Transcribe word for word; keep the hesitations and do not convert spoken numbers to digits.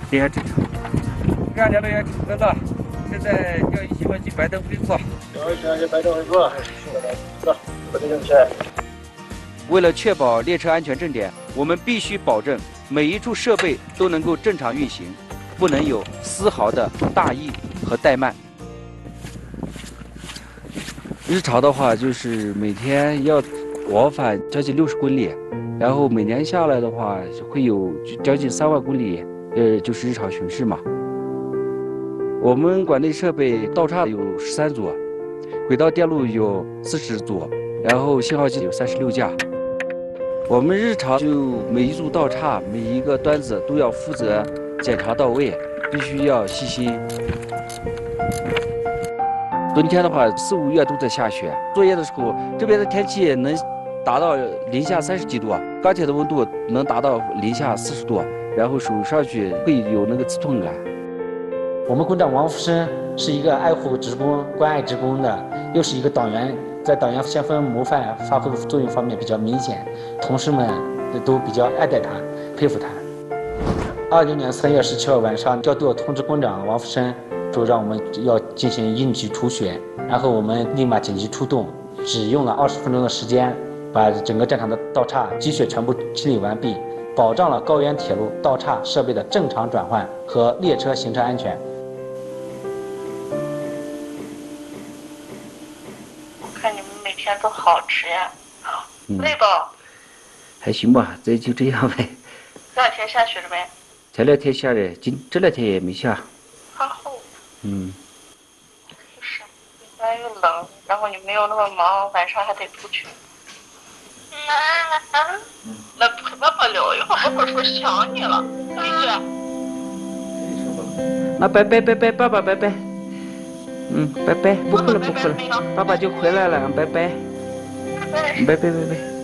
也正常。干家都要停车了，现在要一起过去白灯恢复。 要一起白灯恢复。是的，走，我这就去。 为了确保列车安全正点，我们必须保证每一处设备都能够正常运行，不能有丝毫的大意和怠慢。日常的话，就是每天要往返将近六十公里，然后每年下来的话会有将近三万公里，呃，就是日常巡视嘛。我们管内设备道岔有十三组，轨道电路有四十组，然后信号机有三十六架。我们日常就每一组道岔、每一个端子都要负责检查到位，必须要细心。冬天的话，四五月都在下雪，作业的时候，这边的天气能达到零下三十几度，钢铁的温度能达到零下四十度，然后手上去会有那个刺痛感。 我们工长王福生是一个爱护职工、关爱职工的，又是一个党员，在党员先锋模范发挥作用方面比较明显，同事们都比较爱戴他，佩服他。二零年三月十七号晚上，调度通知工长王福生，说让我们要进行应急除雪，然后我们立马紧急出动，只用了二十分钟的时间，把整个战场的道岔、积雪全部清理完毕，保障了高原铁路道岔设备的正常转换和列车行车安全。 看你们每天都好吃呀， 嗯、 累不？ 还行吧，这就这样呗。 这两天下雪了没？ 前两天下的，今这两天也没下。 还好。 嗯。 就是，越来越冷，然后你没有那么忙，晚上还得出去。啊，那陪爸爸聊一会儿，爸爸说想你了，对不对？ 那拜拜拜拜，爸爸拜拜。嗯，拜拜，不哭了不哭了，爸爸就回来了，拜拜，拜拜拜拜。